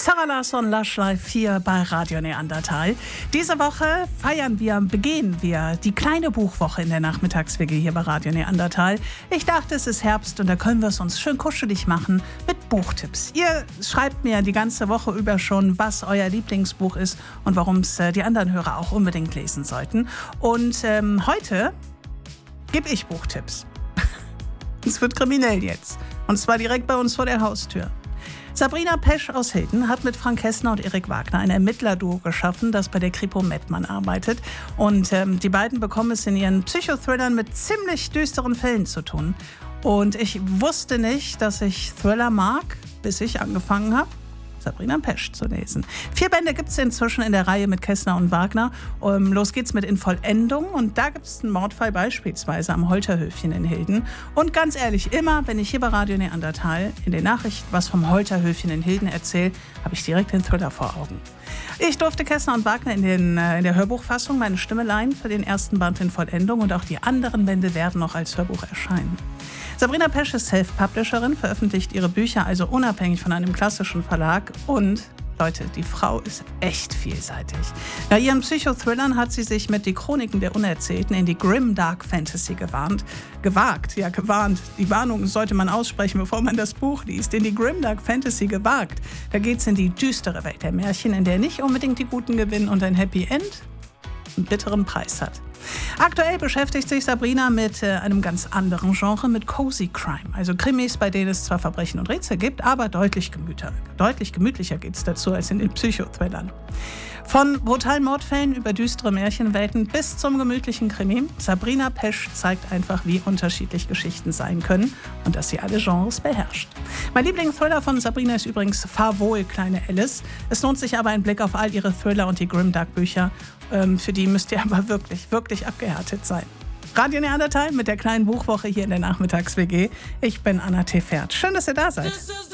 Sarah Larsson, Lush Life hier bei Radio Neandertal. Diese Woche begehen wir die kleine Buchwoche in der Nachmittags-WG hier bei Radio Neandertal. Ich dachte, es ist Herbst und da können wir es uns schön kuschelig machen mit Buchtipps. Ihr schreibt mir die ganze Woche über schon, was euer Lieblingsbuch ist und warum es die anderen Hörer auch unbedingt lesen sollten. Und heute gebe ich Buchtipps. Es wird kriminell jetzt. Und zwar direkt bei uns vor der Haustür. Sabrina Pesch aus Hilden hat mit Frank Hessner und Erik Wagner ein Ermittlerduo geschaffen, das bei der Kripo Mettmann arbeitet. Und die beiden bekommen es in ihren Psychothrillern mit ziemlich düsteren Fällen zu tun. Und ich wusste nicht, dass ich Thriller mag, bis ich angefangen habe, Sabrina Pesch zu lesen. 4 Bände gibt es inzwischen in der Reihe mit Kessner und Wagner. Los geht's mit In Vollendung und da gibt es einen Mordfall beispielsweise am Holterhöfchen in Hilden. Und ganz ehrlich, immer wenn ich hier bei Radio Neandertal in den Nachrichten was vom Holterhöfchen in Hilden erzähle, habe ich direkt den Thriller vor Augen. Ich durfte Kessner und Wagner in der Hörbuchfassung meine Stimme leihen für den ersten Band In Vollendung und auch die anderen Bände werden noch als Hörbuch erscheinen. Sabrina Pesch ist Self-Publisherin, veröffentlicht ihre Bücher also unabhängig von einem klassischen Verlag und Leute, die Frau ist echt vielseitig. Nach ihren Psychothrillern hat sie sich mit Die Chroniken der Unerzählten in die Grim Dark Fantasy gewarnt. Die Warnung sollte man aussprechen, bevor man das Buch liest. In die Grim Dark Fantasy gewagt. Da geht's in die düstere Welt der Märchen, in der nicht unbedingt die Guten gewinnen und ein Happy End einen bitteren Preis hat. Aktuell beschäftigt sich Sabrina mit einem ganz anderen Genre, mit Cozy Crime. Also Krimis, bei denen es zwar Verbrechen und Rätsel gibt, aber deutlich gemütlicher geht es dazu als in den Psychothrillern. Von brutalen Mordfällen über düstere Märchenwelten bis zum gemütlichen Krimi. Sabrina Pesch zeigt einfach, wie unterschiedlich Geschichten sein können und dass sie alle Genres beherrscht. Mein Lieblingsthriller von Sabrina ist übrigens Fahr wohl, kleine Alice. Es lohnt sich aber ein Blick auf all ihre Thriller und die Grimdark Bücher. Für die müsst ihr aber wirklich abgehärtet sein. Radio Neandertal mit der kleinen Buchwoche hier in der Nachmittags-WG. Ich bin Anna T. Fert. Schön, dass ihr da seid.